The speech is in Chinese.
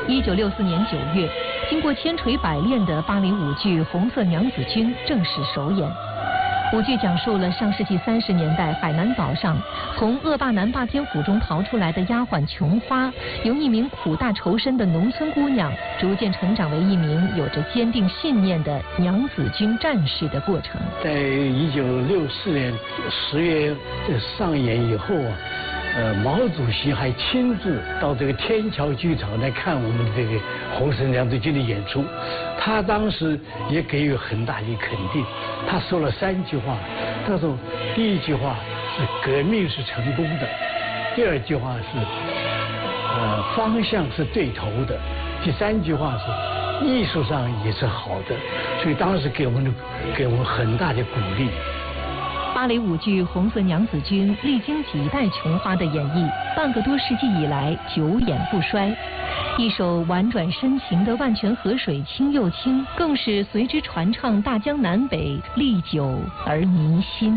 1964年9月，经过千锤百炼的芭蕾舞剧《红色娘子军》正式首演。舞剧讲述了上世纪30年代海南岛上从恶霸南霸天府中逃出来的丫鬟琼花，由一名苦大仇深的农村姑娘，逐渐成长为一名有着坚定信念的娘子军战士的过程。 在1964年10月上演以后啊，毛主席还亲自到这个天桥剧场来看我们这个红色娘子军的演出，他当时也给予很大的肯定。他说了3句话，他说第1句话是革命是成功的，第2句话是方向是对头的，第3句话是艺术上也是好的，所以当时给我们很大的鼓励。 芭蕾舞剧《红色娘子军》历经几代琼花的演绎，半个多世纪以来久演不衰。一首婉转深情的《万泉河水清又清》，更是随之传唱大江南北，历久而弥新。